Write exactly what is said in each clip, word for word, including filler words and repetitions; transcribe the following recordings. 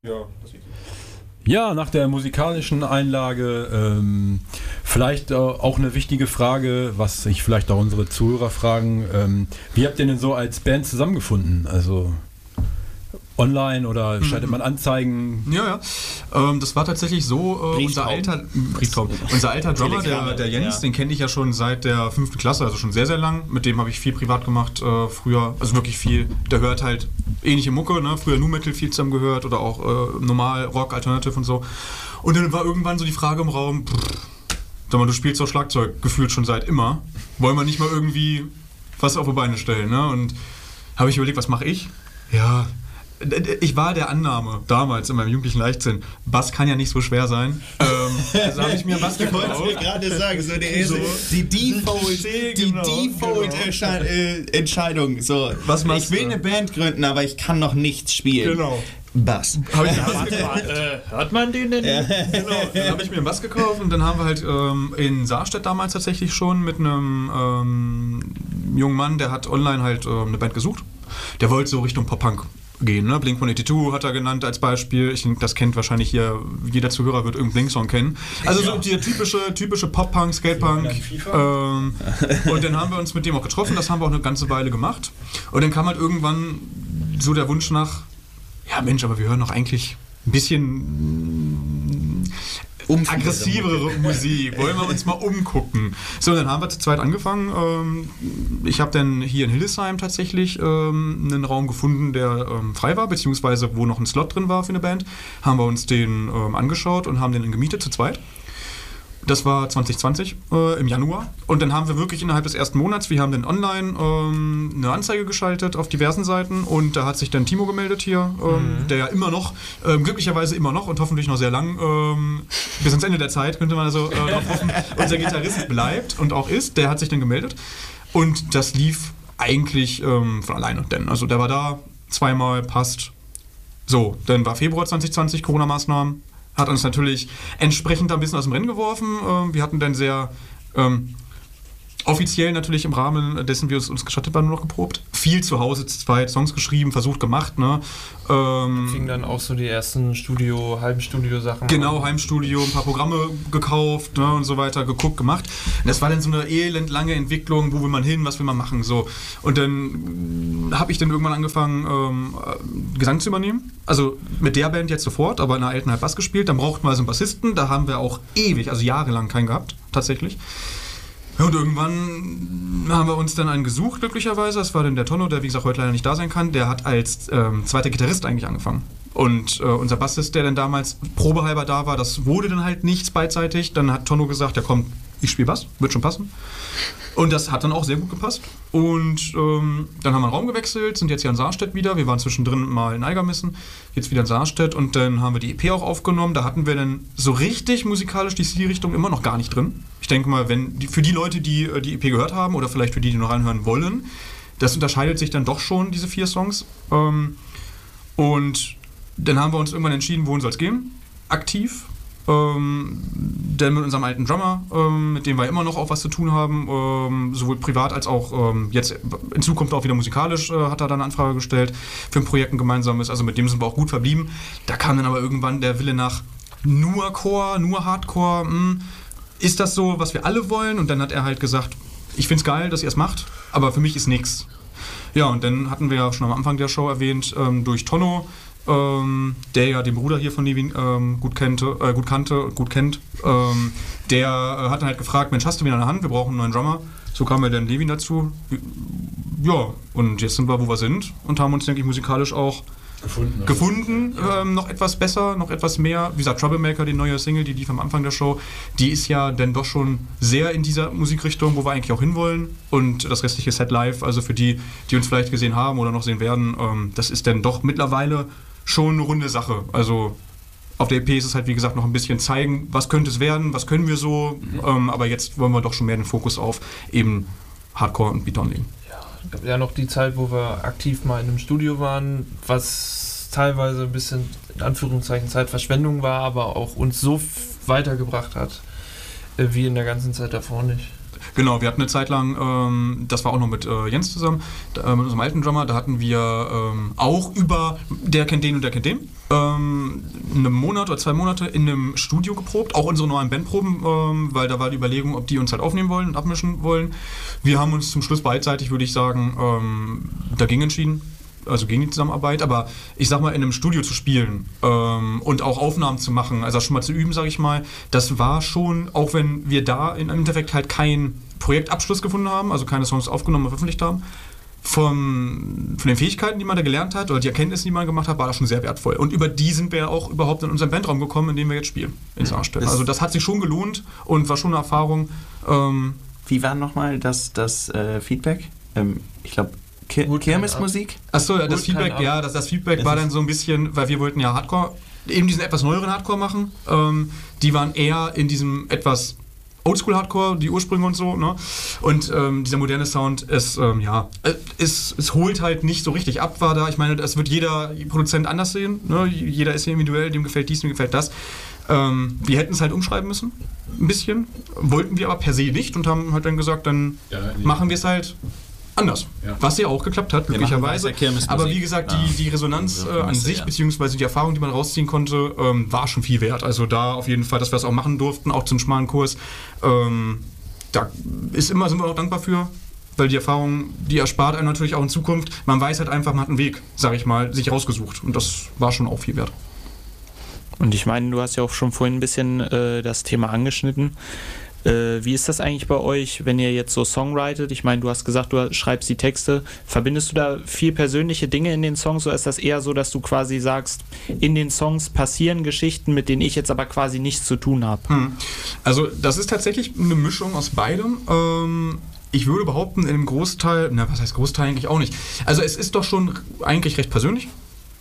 Ja, das sieht Ja, nach der musikalischen Einlage ähm, vielleicht äh, auch eine wichtige Frage, was sich vielleicht auch unsere Zuhörer fragen. Ähm, wie habt ihr denn so als Band zusammengefunden? Also online oder schaltet man Anzeigen? Ja, ja. Ähm, das war tatsächlich so, äh, unser alter Brieftraum. Unser alter Drummer, der, der Jens, ja. Den kenne ich ja schon seit der fünften Klasse, also schon sehr, sehr lang. Mit dem habe ich viel privat gemacht äh, früher, also wirklich viel. Der hört halt ähnliche Mucke, ne? Früher Nu Metal viel zusammen gehört oder auch äh, normal Rock, Alternative und so. Und dann war irgendwann so die Frage im Raum, pff, sag mal, du spielst doch Schlagzeug, gefühlt schon seit immer. Wollen wir nicht mal irgendwie was auf die Beine stellen, ne? Und habe ich überlegt, was mache ich? Ja, ich war der Annahme, damals in meinem jugendlichen Leichtsinn, Bass kann ja nicht so schwer sein. Ähm, also habe ich mir Bass gekauft. Ich wollte es mir gerade sagen, so, der so die Default, die genau, Default genau. äh, Entscheidung. So, was ich will du? eine Band gründen, aber ich kann noch nichts spielen. Genau. Bass. Hab ich äh, hört man den denn? Ja. Genau. Dann habe ich mir einen Bass gekauft und dann haben wir halt ähm, in Saarstedt damals tatsächlich schon mit einem ähm, jungen Mann, der hat online halt äh, eine Band gesucht. Der wollte so Richtung Pop-Punk gehen, ne? Blink one eighty-two hat er genannt als Beispiel. Ich denke, das kennt wahrscheinlich hier, jeder Zuhörer wird irgendeinen Blink-Song kennen. Also ja. So die typische, typische Pop-Punk, Skate-Punk. Ähm, und dann haben wir uns mit dem auch getroffen, das haben wir auch eine ganze Weile gemacht. Und dann kam halt irgendwann so der Wunsch nach, ja Mensch, aber wir hören doch eigentlich ein bisschen aggressivere Musik. Wollen wir uns mal umgucken. So, dann haben wir zu zweit angefangen. Ich habe dann hier in Hildesheim tatsächlich einen Raum gefunden, der frei war, beziehungsweise wo noch ein Slot drin war für eine Band. Haben wir uns den angeschaut und haben den dann gemietet zu zweit. Das war zwanzig zwanzig äh, im Januar. Und dann haben wir wirklich innerhalb des ersten Monats, wir haben dann online ähm, eine Anzeige geschaltet auf diversen Seiten und da hat sich dann Timo gemeldet hier, ähm, mhm. der ja immer noch, ähm, glücklicherweise immer noch und hoffentlich noch sehr lang, ähm, bis ans Ende der Zeit könnte man also äh, drauf hoffen, unser Gitarrist bleibt und auch ist, der hat sich dann gemeldet und das lief eigentlich ähm, von alleine, denn also der war da, zweimal, passt. So, dann war Februar zwanzig zwanzig, Corona-Maßnahmen. Hat uns natürlich entsprechend ein bisschen aus dem Rennen geworfen. Wir hatten dann sehr ähm, offiziell natürlich im Rahmen dessen wir uns, uns gestattet waren, nur noch geprobt. Viel zu Hause, zwei Songs geschrieben, versucht, gemacht. Ne? Ähm, da fingen dann auch so die ersten Studio, Heimstudio-Sachen Genau, an. Heimstudio, ein paar Programme gekauft, ne, und so weiter, geguckt, gemacht. Und das war dann so eine elendlange Entwicklung, wo will man hin, was will man machen. So. Und dann habe ich dann irgendwann angefangen, ähm, Gesang zu übernehmen. Also mit der Band jetzt sofort, aber in der alten halt Bass gespielt. Dann brauchten wir also einen Bassisten, da haben wir auch ewig, also jahrelang keinen gehabt, tatsächlich. Und irgendwann haben wir uns dann einen gesucht, glücklicherweise. Das war dann der Tonno, der wie gesagt heute leider nicht da sein kann. Der hat als ähm, zweiter Gitarrist eigentlich angefangen. Und äh, unser Bassist, der dann damals probehalber da war, das wurde dann halt nichts beidseitig. Dann hat Tonno gesagt, ja komm, ich spiele Bass, wird schon passen. Und das hat dann auch sehr gut gepasst. Und ähm, dann haben wir einen Raum gewechselt, sind jetzt hier in Saarstedt wieder. Wir waren zwischendrin mal in Eigermissen, jetzt wieder in Saarstedt. Und dann haben wir die E P auch aufgenommen. Da hatten wir dann so richtig musikalisch die Stilrichtung immer noch gar nicht drin. Ich denke mal, wenn die, für die Leute, die die E P gehört haben oder vielleicht für die, die noch reinhören wollen, das unterscheidet sich dann doch schon, diese vier Songs. Ähm, und dann haben wir uns irgendwann entschieden, wohin soll es gehen? Aktiv. Ähm, denn mit unserem alten Drummer, ähm, mit dem wir immer noch auch was zu tun haben, ähm, sowohl privat als auch ähm, jetzt in Zukunft auch wieder musikalisch, äh, hat er dann eine Anfrage gestellt für ein Projekt, ein gemeinsames, also mit dem sind wir auch gut verblieben. Da kam dann aber irgendwann der Wille nach nur Core, nur Hardcore, mh, ist das so, was wir alle wollen? Und dann hat er halt gesagt, ich find's geil, dass ihr es macht, aber für mich ist nix. Ja, und dann hatten wir ja schon am Anfang der Show erwähnt, ähm, durch Tonno, Ähm, der ja den Bruder hier von Levin ähm, gut, kannte, äh, gut kannte und gut kennt, ähm, der äh, hat dann halt gefragt, Mensch, hast du wieder eine Hand, wir brauchen einen neuen Drummer. So kam ja dann Levin dazu. Ja, und jetzt sind wir, wo wir sind und haben uns, denke ich, musikalisch auch gefunden. gefunden ja. ähm, noch etwas besser, noch etwas mehr. Wie gesagt, Troublemaker, die neue Single, die lief am Anfang der Show, die ist ja dann doch schon sehr in dieser Musikrichtung, wo wir eigentlich auch hinwollen. Und das restliche Set live, also für die, die uns vielleicht gesehen haben oder noch sehen werden, ähm, das ist dann doch mittlerweile schon eine runde Sache. Also auf der E P ist es halt, wie gesagt, noch ein bisschen zeigen, was könnte es werden, was können wir so, mhm. ähm, aber jetzt wollen wir doch schon mehr den Fokus auf eben Hardcore und Beat-On legen. Ja, es gab ja noch die Zeit, wo wir aktiv mal in einem Studio waren, was teilweise ein bisschen, in Anführungszeichen, Zeitverschwendung war, aber auch uns so weitergebracht hat, äh, wie in der ganzen Zeit davor nicht. Genau, wir hatten eine Zeit lang, ähm, das war auch noch mit äh, Jens zusammen, da, äh, mit unserem alten Drummer, da hatten wir ähm, auch über der kennt den und der kennt den, ähm, einen Monat oder zwei Monate in einem Studio geprobt, auch unsere neuen Bandproben, ähm, weil da war die Überlegung, ob die uns halt aufnehmen wollen und abmischen wollen. Wir haben uns zum Schluss beidseitig, würde ich sagen, ähm, dagegen entschieden. Also gegen die Zusammenarbeit, aber ich sag mal, in einem Studio zu spielen ähm, und auch Aufnahmen zu machen, also schon mal zu üben, sag ich mal, das war schon, auch wenn wir da im Endeffekt halt keinen Projektabschluss gefunden haben, also keine Songs aufgenommen und veröffentlicht haben, von, von den Fähigkeiten, die man da gelernt hat oder die Erkenntnisse, die man gemacht hat, war das schon sehr wertvoll. Und über die sind wir auch überhaupt in unseren Bandraum gekommen, in dem wir jetzt spielen, in Saarstedt. Also das hat sich schon gelohnt und war schon eine Erfahrung. Ähm, Wie war nochmal das, das äh, Feedback? Ähm, ich glaube, Ki- Kirmesmusik? Achso, ja, das Feedback, ja, das, das Feedback war dann so ein bisschen, weil wir wollten ja Hardcore, eben diesen etwas neueren Hardcore machen. Ähm, die waren eher in diesem etwas Oldschool-Hardcore, die Ursprünge und so, ne? Und ähm, dieser moderne Sound ist, ähm, ja, es, es holt halt nicht so richtig ab, war da. Ich meine, das wird jeder Produzent anders sehen, ne? Jeder ist hier individuell, dem gefällt dies, dem gefällt das. Ähm, wir hätten es halt umschreiben müssen, ein bisschen. Wollten wir aber per se nicht und haben halt dann gesagt, dann ja, machen wir es halt anders. Ja. Was ja auch geklappt hat, glücklicherweise. Aber wie gesagt, die, die Resonanz äh, an sich, ja. beziehungsweise die Erfahrung, die man rausziehen konnte, ähm, war schon viel wert. Also da auf jeden Fall, dass wir es auch machen durften, auch zum schmalen Kurs. Ähm, da ist immer, sind wir auch dankbar für, weil die Erfahrung, die erspart einem natürlich auch in Zukunft. Man weiß halt einfach, man hat einen Weg, sag ich mal, sich rausgesucht. Und das war schon auch viel wert. Und ich meine, du hast ja auch schon vorhin ein bisschen äh, das Thema angeschnitten. Äh, wie ist das eigentlich bei euch, wenn ihr jetzt so songwritet? Ich meine, du hast gesagt, du schreibst die Texte. Verbindest du da viel persönliche Dinge in den Songs oder ist das eher so, dass du quasi sagst, in den Songs passieren Geschichten, mit denen ich jetzt aber quasi nichts zu tun habe? Hm. Also das ist tatsächlich eine Mischung aus beidem. Ähm, ich würde behaupten, in einem Großteil, na was heißt Großteil eigentlich auch nicht. Also es ist doch schon eigentlich recht persönlich.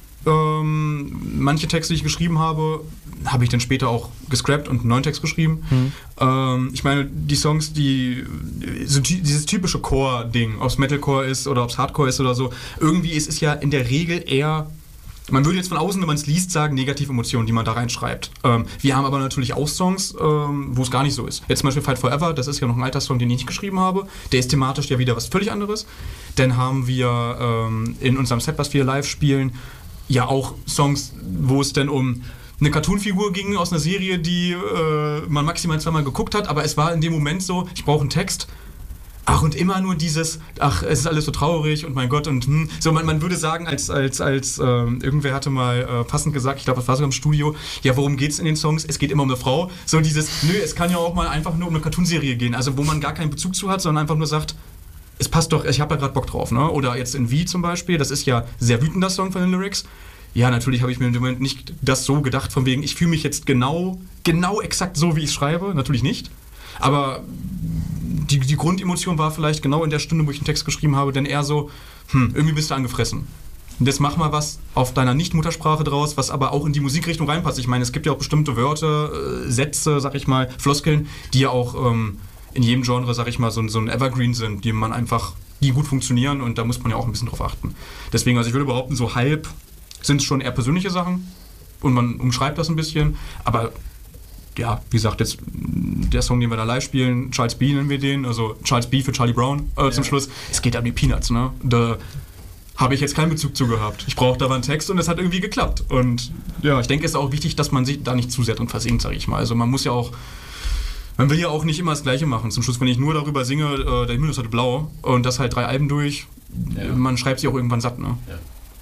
Ähm, manche Texte, die ich geschrieben habe, habe ich dann später auch gescrapt und einen neuen Text geschrieben. Mhm. Ähm, ich meine, die Songs, die so dieses typische Core-Ding, ob es Metalcore ist oder ob es Hardcore ist oder so, irgendwie ist es ja in der Regel eher, man würde jetzt von außen, wenn man es liest, sagen, negative Emotionen, die man da reinschreibt. Ähm, wir haben aber natürlich auch Songs, ähm, wo es gar nicht so ist. Jetzt zum Beispiel Fight Forever, das ist ja noch ein alter Song, den ich nicht geschrieben habe. Der ist thematisch ja wieder was völlig anderes. Dann haben wir ähm, in unserem Set, was wir live spielen, ja auch Songs, wo es denn um eine Cartoonfigur ging aus einer Serie, die äh, man maximal zweimal geguckt hat, aber es war in dem Moment so, ich brauche einen Text. Ach, und immer nur dieses, ach, es ist alles so traurig und mein Gott und hm. So, man, man würde sagen, als, als, als ähm, irgendwer hatte mal äh, passend gesagt, ich glaube, das war sogar im Studio, ja, worum geht's in den Songs? Es geht immer um eine Frau. So dieses, nö, es kann ja auch mal einfach nur um eine Cartoonserie gehen, also wo man gar keinen Bezug zu hat, sondern einfach nur sagt, es passt doch, ich habe ja gerade Bock drauf, ne? Oder jetzt in Wie zum Beispiel, das ist ja sehr wütender Song von den Lyrics. Ja, natürlich habe ich mir in dem Moment nicht das so gedacht, von wegen, ich fühle mich jetzt genau, genau exakt so, wie ich schreibe. Natürlich nicht. Aber die, die Grundemotion war vielleicht genau in der Stunde, wo ich einen Text geschrieben habe, denn eher so, hm, irgendwie bist du angefressen. Und jetzt mach mal was auf deiner Nicht-Muttersprache draus, was aber auch in die Musikrichtung reinpasst. Ich meine, es gibt ja auch bestimmte Wörter, äh, Sätze, sag ich mal, Floskeln, die ja auch ähm, in jedem Genre, sag ich mal, so, so ein Evergreen sind, die man einfach, die gut funktionieren und da muss man ja auch ein bisschen drauf achten. Deswegen, also ich würde behaupten, so halb sind es schon eher persönliche Sachen und man umschreibt das ein bisschen, aber ja, wie gesagt, jetzt der Song, den wir da live spielen, Charles B. nennen wir den, also Charles B. für Charlie Brown äh, zum ja. Schluss, es geht um die Peanuts, ne? Da habe ich jetzt keinen Bezug zu gehabt. Ich brauchte aber einen Text und es hat irgendwie geklappt und ja, ich denke, es ist auch wichtig, dass man sich da nicht zu sehr drin versinkt, sage ich mal. Also man muss ja auch Man will ja auch nicht immer das Gleiche machen. Zum Schluss, wenn ich nur darüber singe, äh, der Himmel ist heute blau und das halt drei Alben durch, ja. man schreibt sich auch irgendwann satt, ne? Ja.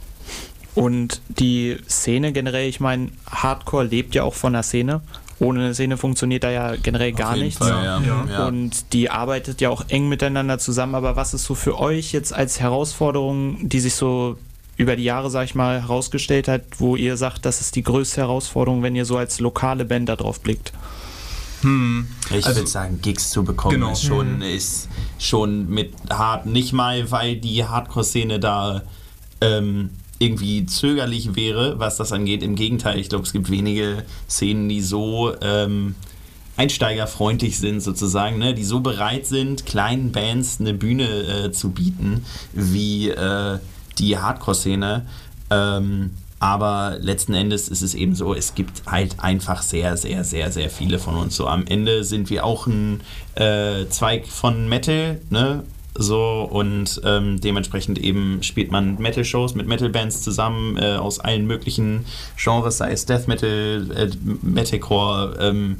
Und die Szene generell, ich meine, Hardcore lebt ja auch von der Szene. Ohne eine Szene funktioniert da ja generell Auf gar nichts. Fall, ja. Ja. Und die arbeitet ja auch eng miteinander zusammen. Aber was ist so für euch jetzt als Herausforderung, die sich so über die Jahre, sag ich mal, herausgestellt hat, wo ihr sagt, das ist die größte Herausforderung, wenn ihr so als lokale Band da drauf blickt? Hm. Ich also, würde sagen, Gigs zu bekommen genau. ist, schon, ist schon mit hart. Nicht mal, weil die Hardcore-Szene da ähm, irgendwie zögerlich wäre, was das angeht. Im Gegenteil, ich glaube, es gibt wenige Szenen, die so ähm, einsteigerfreundlich sind sozusagen, ne? Die so bereit sind, kleinen Bands eine Bühne äh, zu bieten, wie äh, die Hardcore-Szene. Ähm, aber letzten Endes ist es eben so, es gibt halt einfach sehr, sehr, sehr, sehr viele von uns. So am Ende sind wir auch ein äh, Zweig von Metal, ne? So, und ähm, dementsprechend eben spielt man Metal-Shows mit Metal-Bands zusammen äh, aus allen möglichen Genres, sei es Death Metal, äh, Metalcore, ähm,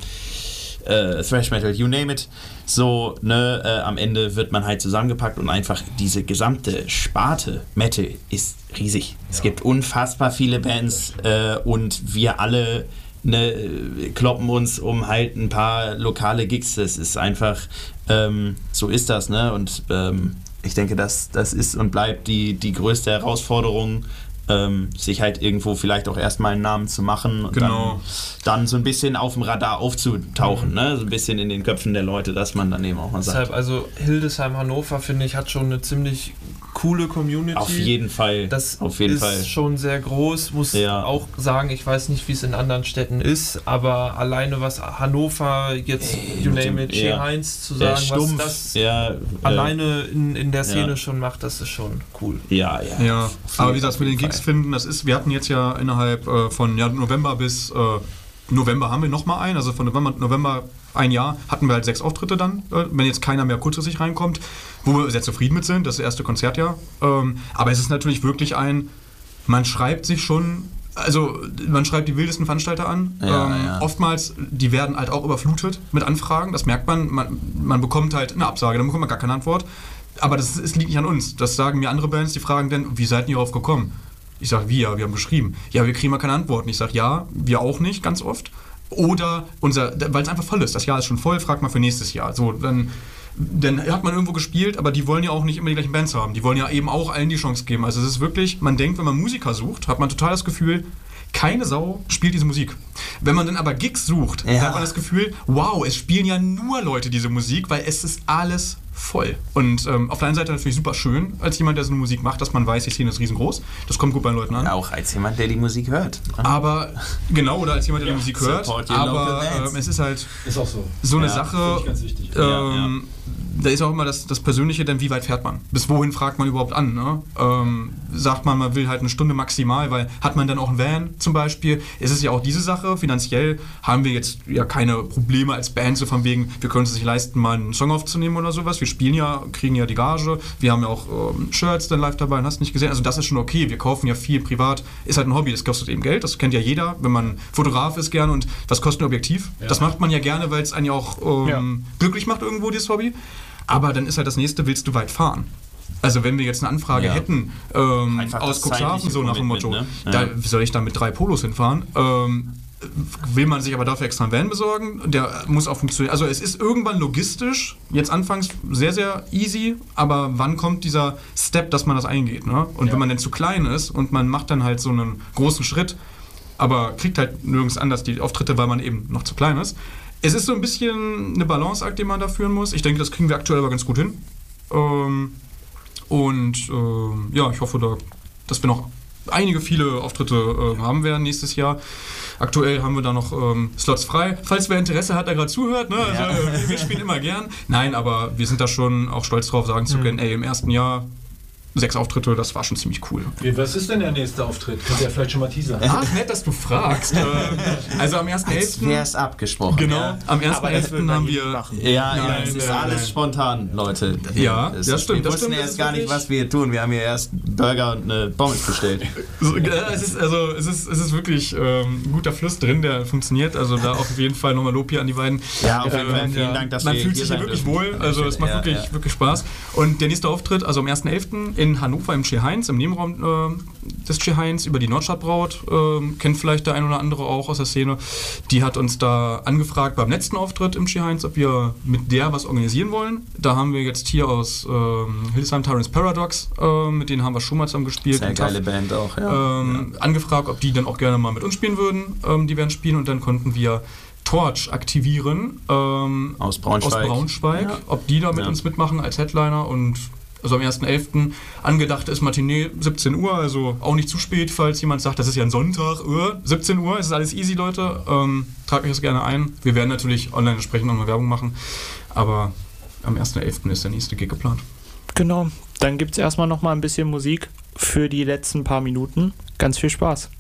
äh, Thrash Metal, you name it. So, ne, äh, am Ende wird man halt zusammengepackt und einfach diese gesamte Sparte Metal ist riesig. Ja. Es gibt unfassbar viele Bands äh, und wir alle ne, kloppen uns um halt ein paar lokale Gigs. Das ist einfach, ähm, so ist das, ne? Und ähm, ich denke, das, das ist und bleibt die, die größte Herausforderung, ähm, sich halt irgendwo vielleicht auch erstmal einen Namen zu machen und genau. dann, dann so ein bisschen auf dem Radar aufzutauchen, ne? So ein bisschen in den Köpfen der Leute, dass man dann eben auch mal sagt. Deshalb, also Hildesheim Hannover, finde ich, hat schon eine ziemlich coole Community. Auf jeden Fall. Das auf jeden ist Fall. schon sehr groß, muss ja. auch sagen, ich weiß nicht, wie es in anderen Städten ist, aber alleine was Hannover, jetzt Ey, you name it, ja. Heinz zu sagen, Stumpf, was das ja, alleine in, in der Szene ja. schon macht, das ist schon cool. Ja, ja. ja. Aber wie gesagt, mit den Gigs finden, das ist, wir hatten jetzt ja innerhalb äh, von ja, November bis äh, November haben wir nochmal einen, also von November, November ein Jahr hatten wir halt sechs Auftritte dann, äh, wenn jetzt keiner mehr kurzfristig reinkommt, wo wir sehr zufrieden mit sind, das erste Konzertjahr. Ähm, aber es ist natürlich wirklich ein, man schreibt sich schon, also man schreibt die wildesten Veranstalter an. Ja, ähm, ja. Oftmals, die werden halt auch überflutet mit Anfragen, das merkt man, man, man bekommt halt eine Absage, dann bekommt man gar keine Antwort. Aber das, das liegt nicht an uns, das sagen mir andere Bands, die fragen dann, wie seid ihr darauf gekommen? Ich sage, wir, wir haben geschrieben. Ja, wir kriegen mal keine Antworten. Ich sage, ja, wir auch nicht, ganz oft. Oder unser, weil es einfach voll ist. Das Jahr ist schon voll, fragt mal für nächstes Jahr. So, dann, dann hat man irgendwo gespielt, aber die wollen ja auch nicht immer die gleichen Bands haben. Die wollen ja eben auch allen die Chance geben. Also es ist wirklich, man denkt, wenn man Musiker sucht, hat man total das Gefühl, keine Sau spielt diese Musik. Wenn man dann aber Gigs sucht, ja. hat man das Gefühl, wow, es spielen ja nur Leute diese Musik, weil es ist alles voll. Und ähm, auf der einen Seite natürlich super schön, als jemand, der so eine Musik macht, dass man weiß, die Szene ist riesengroß. Das kommt gut bei den Leuten an. Ja, auch als jemand, der die Musik hört. Aber, genau, oder als jemand, der ja, die Musik hört. Aber ähm, es ist halt ist auch so. so eine ja, Sache, ganz wichtig. Ähm, ja, ja. da ist auch immer das, das Persönliche, denn wie weit fährt man? Bis wohin fragt man überhaupt an? Ne? Ähm, sagt man, man will halt eine Stunde maximal, weil hat man dann auch einen Van zum Beispiel? Es ist ja auch diese Sache, finanziell haben wir jetzt ja keine Probleme als Band, so von wegen, wir können es sich leisten, mal einen Song aufzunehmen oder sowas. Wir spielen ja, kriegen ja die Gage, wir haben ja auch ähm, Shirts dann live dabei, hast du nicht gesehen? Also das ist schon okay, wir kaufen ja viel privat, ist halt ein Hobby, das kostet eben Geld, das kennt ja jeder, wenn man Fotograf ist gerne und was kostet ein Objektiv? Ja. Das macht man ja gerne, weil es einen ja auch ähm, ja. glücklich macht irgendwo, dieses Hobby. Aber dann ist halt das nächste, willst du weit fahren? Also wenn wir jetzt eine Anfrage ja. hätten ähm, aus Cuxhaven, so nach dem Motto, ne? ja. da soll ich da mit drei Polos hinfahren, ähm, will man sich aber dafür extra einen Van besorgen, der muss auch funktionieren. Also es ist irgendwann logistisch, jetzt anfangs sehr, sehr easy, aber wann kommt dieser Step, dass man das eingeht? Ne? Und ja. wenn man dann zu klein ist und man macht dann halt so einen großen Schritt, aber kriegt halt nirgends anders die Auftritte, weil man eben noch zu klein ist. Es ist so ein bisschen eine Balanceakt, den man da führen muss. Ich denke, das kriegen wir aktuell aber ganz gut hin. Ähm, und ähm, ja, ich hoffe, da, dass wir noch einige viele Auftritte äh, haben werden nächstes Jahr. Aktuell haben wir da noch ähm, Slots frei. Falls wer Interesse hat, der gerade zuhört, ne? Also, ja. äh, wir spielen immer gern. Nein, aber wir sind da schon auch stolz drauf, sagen zu können, ey, im ersten Jahr sechs Auftritte, das war schon ziemlich cool. Was ist denn der nächste Auftritt? Könnt ihr vielleicht schon mal teasern? Ah, ist nett, dass du fragst. also am ersten elften wäre es abgesprochen. Genau, ja. am ersten elften haben wir... Machen. Ja, ja, es ist alles äh, spontan, Leute. Ja, das, das stimmt. Wir das wussten stimmt, erst gar nicht, was wir hier tun. Wir haben hier erst einen Burger und eine Pommes bestellt. so, es, ist, also, es, ist, es ist wirklich ähm, ein guter Fluss drin, der funktioniert. Also da auf jeden Fall nochmal Lob hier an die beiden. Ja, auf jeden ähm, Fall. Vielen ja, Dank, dass man wir fühlt sich hier wirklich dürfen. wohl. Also es macht ja, wirklich, ja. wirklich Spaß. Und der nächste Auftritt, also am ersten elften in Hannover im Che Heinz, im Nebenraum äh, des Che Heinz über die Nordstadtbraut, äh, kennt vielleicht der ein oder andere auch aus der Szene. Die hat uns da angefragt beim letzten Auftritt im Che Heinz, ob wir mit der was organisieren wollen. Da haben wir jetzt hier aus äh, Hildesheim Tyrants Paradox, äh, mit denen haben wir schon mal zusammen gespielt. Sehr geile Band auch, ja. Ähm, ja. Angefragt, ob die dann auch gerne mal mit uns spielen würden. Ähm, die werden spielen und dann konnten wir Torch aktivieren ähm, aus Braunschweig, aus Braunschweig ja. ob die da mit ja. uns mitmachen als Headliner und also am ersten elften angedacht ist Matinee siebzehn Uhr, also auch nicht zu spät, falls jemand sagt, das ist ja ein Sonntag, äh, siebzehn Uhr, es ist alles easy, Leute, ähm, tragt euch das gerne ein. Wir werden natürlich online entsprechend nochmal Werbung machen, aber am ersten elften ist der nächste Gig geplant. Genau, dann gibt es erstmal nochmal ein bisschen Musik für die letzten paar Minuten. Ganz viel Spaß.